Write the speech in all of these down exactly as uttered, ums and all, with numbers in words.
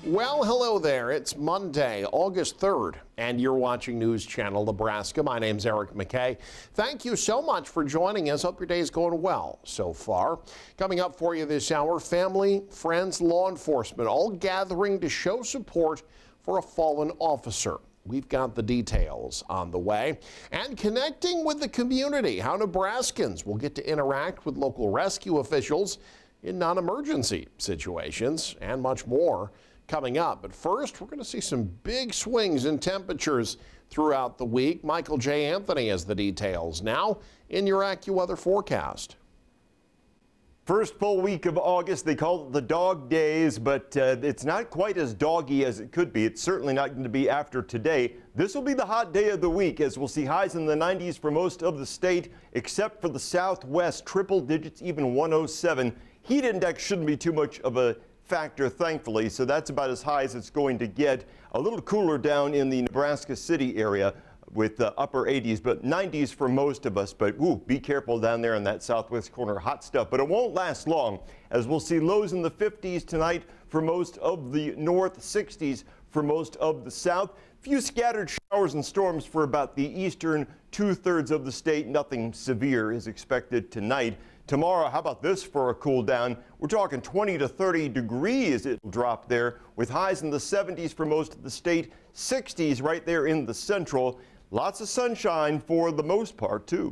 Well, hello there. It's Monday, August third, and you're watching News Channel Nebraska. My name's Eric McKay. Thank you so much for joining us. Hope your day's going well so far. Coming up for you this hour, family, friends, law enforcement all gathering to show support for a fallen officer. We've got the details on the way. And connecting with the community, how Nebraskans will get to interact with local rescue officials in non-emergency situations, and much more coming up. But first, we're going to see some big swings in temperatures throughout the week. Michael J. Anthony has the details now in your AccuWeather forecast. First full week of August, they call it the dog days, but uh, it's not quite as doggy as it could be. It's certainly not going to be after today. This will be the hot day of the week, as we'll see highs in the nineties for most of the state, except for the southwest, triple digits, even one oh seven. Heat index shouldn't be too much of a factor, thankfully, so that's about as high as it's going to get. A little cooler down in the Nebraska City area with the upper eighties, but nineties for most of us. But woo, be careful down there in that southwest corner. Hot stuff, but it won't last long, as we'll see lows in the fifties tonight for most of the north, sixties for most of the south. Few scattered showers and storms for about the eastern two-thirds of the state. Nothing severe is expected tonight. Tomorrow, how about this for a cool down? We're talking twenty to thirty degrees it'll drop there, with highs in the seventies for most of the state, sixties right there in the central. Lots of sunshine for the most part, too.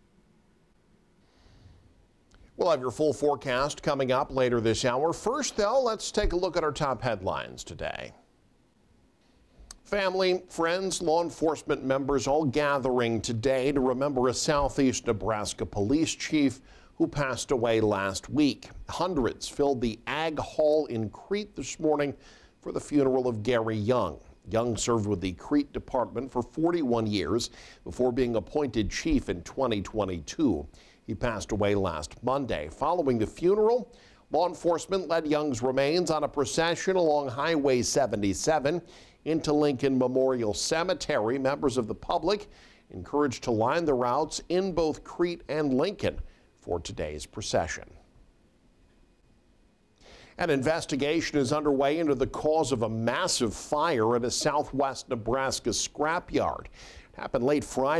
We'll have your full forecast coming up later this hour. First, though, let's take a look at our top headlines today. Family, friends, law enforcement members all gathering today to remember a Southeast Nebraska police chief who passed away last week. Hundreds filled the Ag Hall in Crete this morning for the funeral of Gary Young. Young served with the Crete Department for forty-one years before being appointed chief in twenty twenty-two. He passed away last Monday. Following the funeral, law enforcement led Young's remains on a procession along Highway seventy-seven into Lincoln Memorial Cemetery. Members of the public encouraged to line the routes in both Crete and Lincoln for today's procession. An investigation is underway into the cause of a massive fire at a southwest Nebraska scrapyard. It happened late Friday.